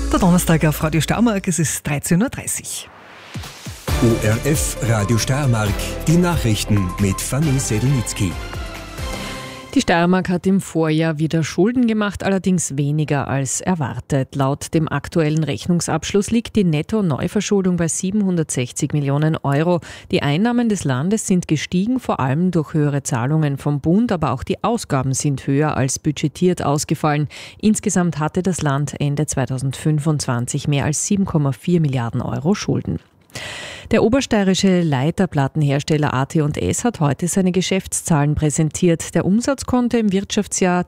Der Donnerstag auf Radio Steiermark, es ist 13.30 Uhr. ORF Radio Steiermark, die Nachrichten mit Fanny Sedelnitzky. Die Steiermark hat im Vorjahr wieder Schulden gemacht, allerdings weniger als erwartet. Laut dem aktuellen Rechnungsabschluss liegt die Netto-Neuverschuldung bei 760 Millionen Euro. Die Einnahmen des Landes sind gestiegen, vor allem durch höhere Zahlungen vom Bund, aber auch die Ausgaben sind höher als budgetiert ausgefallen. Insgesamt hatte das Land Ende 2025 mehr als 7,4 Milliarden Euro Schulden. Der obersteirische Leiterplattenhersteller AT&S hat heute seine Geschäftszahlen präsentiert. Der Umsatz konnte im Wirtschaftsjahr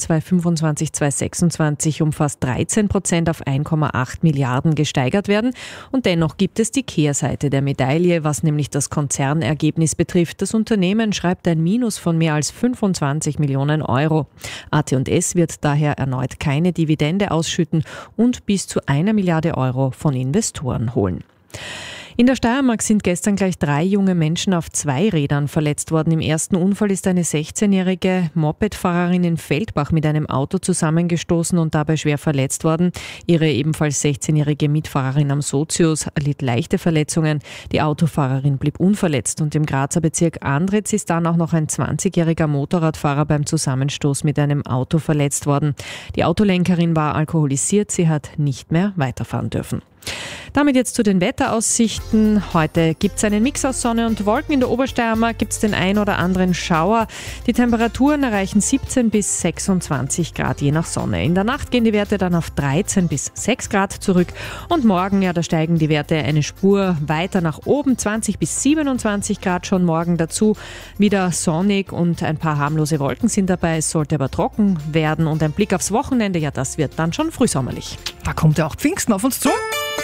2025/26 um fast 13% auf 1,8 Milliarden gesteigert werden. Und dennoch gibt es die Kehrseite der Medaille, was nämlich das Konzernergebnis betrifft. Das Unternehmen schreibt ein Minus von mehr als 25 Millionen Euro. AT&S wird daher erneut keine Dividende ausschütten und bis zu 1 Milliarde Euro von Investoren holen. In der Steiermark sind gestern gleich 3 junge Menschen auf 2 Rädern verletzt worden. Im ersten Unfall ist eine 16-jährige Mopedfahrerin in Feldbach mit einem Auto zusammengestoßen und dabei schwer verletzt worden. Ihre ebenfalls 16-jährige Mitfahrerin am Sozius erlitt leichte Verletzungen. Die Autofahrerin blieb unverletzt und im Grazer Bezirk Andritz ist dann auch noch ein 20-jähriger Motorradfahrer beim Zusammenstoß mit einem Auto verletzt worden. Die Autolenkerin war alkoholisiert, sie hat nicht mehr weiterfahren dürfen. Damit jetzt zu den Wetteraussichten. Heute gibt es einen Mix aus Sonne und Wolken. In der Obersteiermark gibt es den ein oder anderen Schauer. Die Temperaturen erreichen 17 bis 26 Grad je nach Sonne. In der Nacht gehen die Werte dann auf 13 bis 6 Grad zurück. Und morgen, da steigen die Werte eine Spur weiter nach oben. 20 bis 27 Grad schon morgen dazu. Wieder sonnig und ein paar harmlose Wolken sind dabei. Es sollte aber trocken werden. Und ein Blick aufs Wochenende, das wird dann schon frühsommerlich. Da kommt ja auch Pfingsten auf uns zu.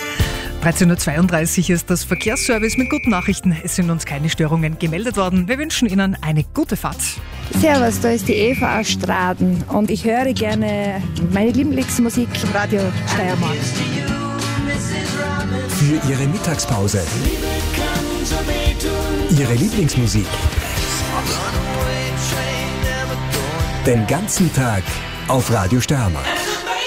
13.32 Uhr ist das Verkehrsservice mit guten Nachrichten. Es sind uns keine Störungen gemeldet worden. Wir wünschen Ihnen eine gute Fahrt. Servus, da ist die Eva aus Straden und ich höre gerne meine Lieblingsmusik im Radio Steiermark. Für Ihre Mittagspause. Ihre Lieblingsmusik. Den ganzen Tag auf Radio Steiermark.